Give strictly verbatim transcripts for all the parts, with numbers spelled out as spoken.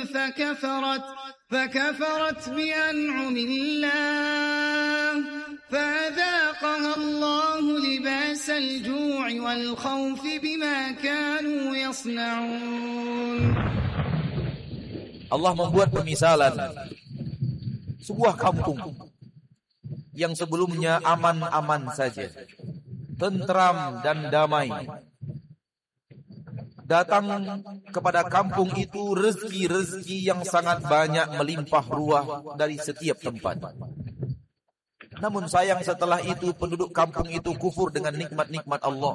فكفرت فكفرت بأنعم الله فأذاقها الله لباس الجوع والخوف بما كانوا يصنعون. Allah membuat pemisalan sebuah kampung yang sebelumnya aman-aman saja, tentram dan damai. Datang kepada kampung itu rezeki-rezeki yang sangat banyak melimpah ruah dari setiap tempat. Namun sayang setelah itu penduduk kampung itu kufur dengan nikmat-nikmat Allah.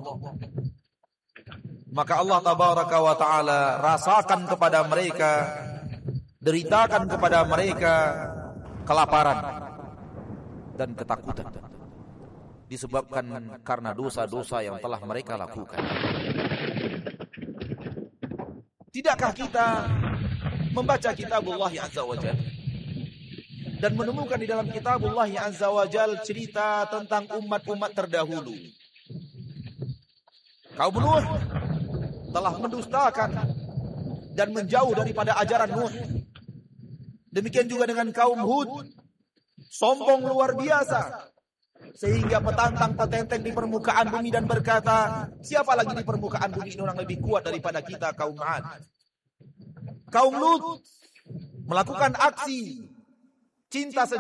Maka Allah tabaraka wa ta'ala rasakan kepada mereka, deritakan kepada mereka kelaparan dan ketakutan, disebabkan karena dosa-dosa yang telah mereka lakukan. Tidakkah kita membaca kitabullah azza wa jalla dan menemukan di dalam kitabullah azza wa jalla cerita tentang umat-umat terdahulu? Kaum Nuh telah mendustakan dan menjauh daripada ajaran Nuh. Demikian juga dengan kaum Hud, sombong luar biasa sehingga petantang petenteng di permukaan bumi dan berkata, siapa lagi di permukaan bumi ini orang lebih kuat daripada kita, kaum Ad. Kaum Lut melakukan aksi cinta